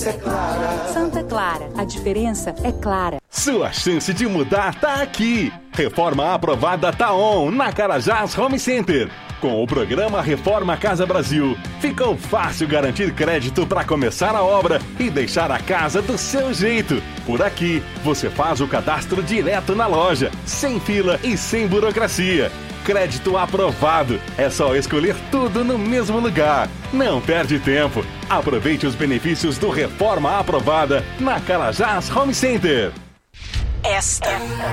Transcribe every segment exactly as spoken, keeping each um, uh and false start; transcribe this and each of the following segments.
diferença é clara. Santa Clara, a diferença é clara. Sua chance de mudar tá aqui. Reforma aprovada tá on na Carajás Home Center. Com o programa Reforma Casa Brasil, ficou fácil garantir crédito para começar a obra e deixar a casa do seu jeito. Por aqui, você faz o cadastro direto na loja, sem fila e sem burocracia. Crédito aprovado. É só escolher tudo no mesmo lugar. Não perde tempo. Aproveite os benefícios do Reforma Aprovada na Carajás Home Center. Esta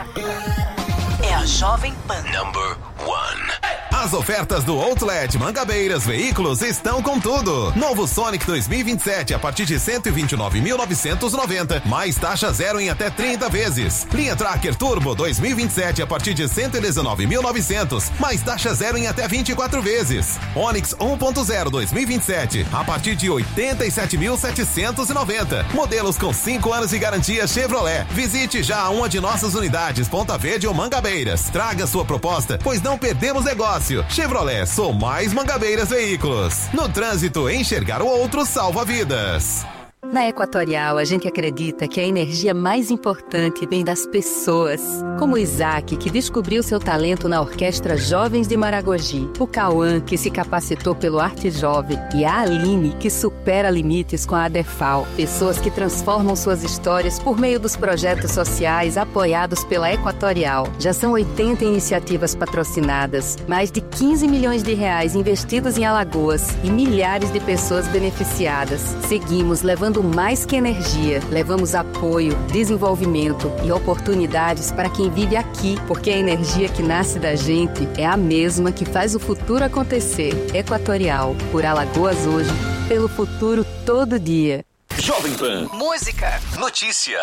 é a Jovem Pan. Number one. As ofertas do Outlet Mangabeiras Veículos estão com tudo. Novo Sonic dois mil e vinte e sete a partir de cento e vinte e nove mil novecentos e noventa, mais taxa zero em até trinta vezes. Linha Tracker Turbo dois mil e vinte e sete a partir de cento e dezenove mil e novecentos, mais taxa zero em até vinte e quatro vezes. Onix um ponto zero dois mil e vinte e sete a partir de oitenta e sete mil setecentos e noventa. Modelos com cinco anos de garantia Chevrolet. Visite já uma de nossas unidades Ponta Verde ou Mangabeiras. Traga sua proposta, pois não perdemos negócio. Chevrolet, sou mais Mangabeiras Veículos. No trânsito, enxergar o outro salva vidas. Na Equatorial, a gente acredita que a energia mais importante vem das pessoas. Como o Isaac, que descobriu seu talento na Orquestra Jovens de Maragogi. O Cauã, que se capacitou pelo Arte Jovem. E a Aline, que supera limites com a ADEFAL. Pessoas que transformam suas histórias por meio dos projetos sociais apoiados pela Equatorial. Já são oitenta iniciativas patrocinadas, mais de quinze milhões de reais investidos em Alagoas e milhares de pessoas beneficiadas. Seguimos levando mais que energia, levamos apoio, desenvolvimento e oportunidades para quem vive aqui, porque a energia que nasce da gente é a mesma que faz o futuro acontecer. Equatorial, por Alagoas hoje, pelo futuro todo dia. Jovem Pan. Música. Notícia.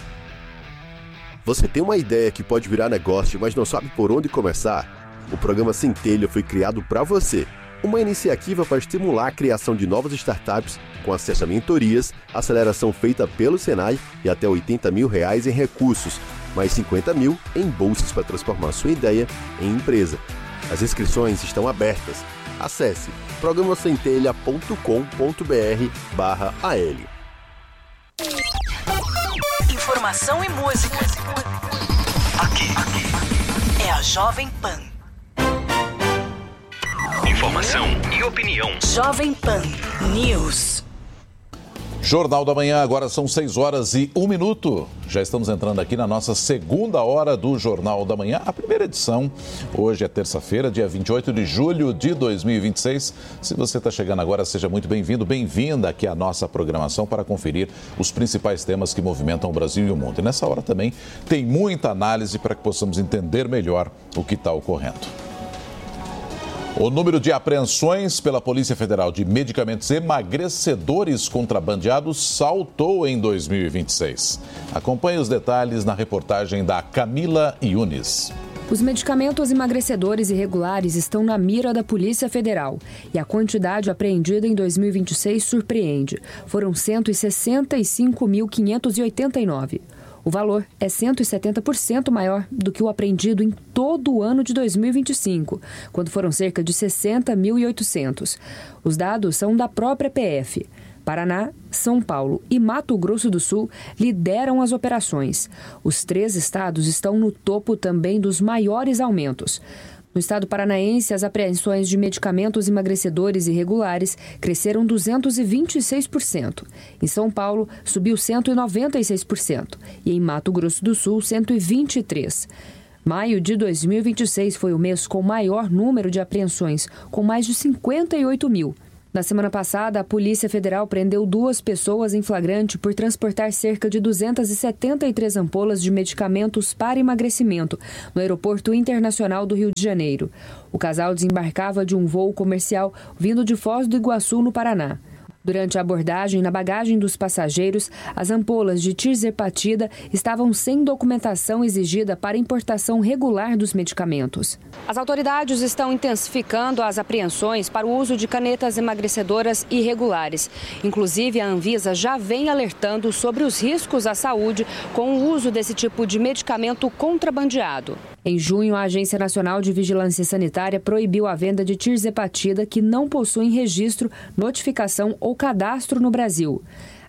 Você tem uma ideia que pode virar negócio, mas não sabe por onde começar? O programa Centelha foi criado para você. Uma iniciativa para estimular a criação de novas startups com acesso a mentorias, aceleração feita pelo Senai e até oitenta mil reais em recursos, mais cinquenta mil em bolsas para transformar sua ideia em empresa. As inscrições estão abertas. Acesse programa centelha ponto com ponto br barra A L. Informação e música. Aqui, aqui é a Jovem Pan. Informação e opinião. Jovem Pan News. Jornal da Manhã, agora são seis horas e um minuto. Já estamos entrando aqui na nossa segunda hora do Jornal da Manhã, a primeira edição. Hoje é terça-feira, dia vinte e oito de julho de dois mil e vinte e seis. Se você está chegando agora, seja muito bem-vindo, bem-vinda aqui à nossa programação para conferir os principais temas que movimentam o Brasil e o mundo. E nessa hora também tem muita análise para que possamos entender melhor o que está ocorrendo. O número de apreensões pela Polícia Federal de medicamentos emagrecedores contrabandeados saltou em dois mil e vinte e seis. Acompanhe os detalhes na reportagem da Camila Yunis. Os medicamentos emagrecedores irregulares estão na mira da Polícia Federal e a quantidade apreendida em dois mil e vinte e seis surpreende. Foram cento e sessenta e cinco mil quinhentos e oitenta e nove. O valor é cento e setenta por cento maior do que o apreendido em todo o ano de dois mil e vinte e cinco, quando foram cerca de sessenta mil e oitocentos. Os dados são da própria P F. Paraná, São Paulo e Mato Grosso do Sul lideram as operações. Os três estados estão no topo também dos maiores aumentos. No estado paranaense, as apreensões de medicamentos emagrecedores irregulares cresceram duzentos e vinte e seis por cento. Em São Paulo, subiu cento e noventa e seis por cento. E em Mato Grosso do Sul, cento e vinte e três por cento. Maio de dois mil e vinte e seis foi o mês com maior número de apreensões, com mais de cinquenta e oito mil. Na semana passada, a Polícia Federal prendeu duas pessoas em flagrante por transportar cerca de duzentas e setenta e três ampolas de medicamentos para emagrecimento no Aeroporto Internacional do Rio de Janeiro. O casal desembarcava de um voo comercial vindo de Foz do Iguaçu, no Paraná. Durante a abordagem, na bagagem dos passageiros, as ampolas de tirzepatida estavam sem documentação exigida para importação regular dos medicamentos. As autoridades estão intensificando as apreensões para o uso de canetas emagrecedoras irregulares. Inclusive, a Anvisa já vem alertando sobre os riscos à saúde com o uso desse tipo de medicamento contrabandeado. Em junho, a Agência Nacional de Vigilância Sanitária proibiu a venda de tirzepatida que não possuem registro, notificação ou cadastro no Brasil.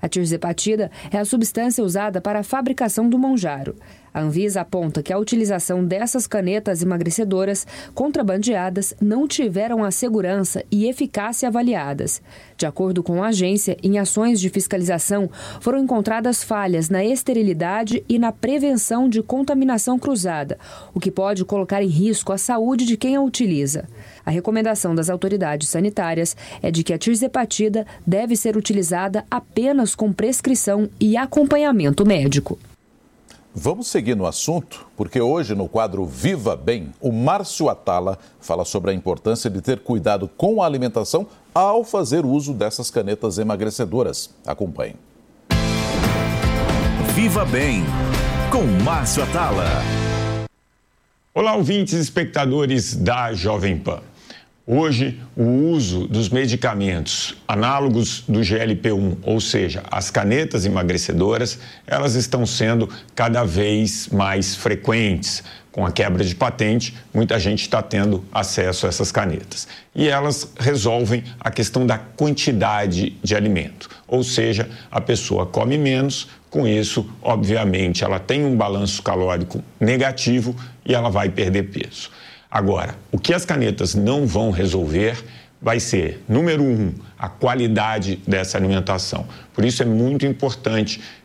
A tirzepatida é a substância usada para a fabricação do Mounjaro. A Anvisa aponta que a utilização dessas canetas emagrecedoras contrabandeadas não tiveram a segurança e eficácia avaliadas. De acordo com a agência, em ações de fiscalização foram encontradas falhas na esterilidade e na prevenção de contaminação cruzada, o que pode colocar em risco a saúde de quem a utiliza. A recomendação das autoridades sanitárias é de que a tirzepatida deve ser utilizada apenas com prescrição e acompanhamento médico. Vamos seguir no assunto, porque hoje no quadro Viva Bem, o Márcio Atala fala sobre a importância de ter cuidado com a alimentação ao fazer uso dessas canetas emagrecedoras. Acompanhe. Viva Bem, com Márcio Atala. Olá, ouvintes e espectadores da Jovem Pan. Hoje, o uso dos medicamentos análogos do G L P um, ou seja, as canetas emagrecedoras, elas estão sendo cada vez mais frequentes. Com a quebra de patente, muita gente está tendo acesso a essas canetas. E elas resolvem a questão da quantidade de alimento. Ou seja, a pessoa come menos, com isso, obviamente, ela tem um balanço calórico negativo e ela vai perder peso. Agora, o que as canetas não vão resolver vai ser, número um, a qualidade dessa alimentação. Por isso é muito importante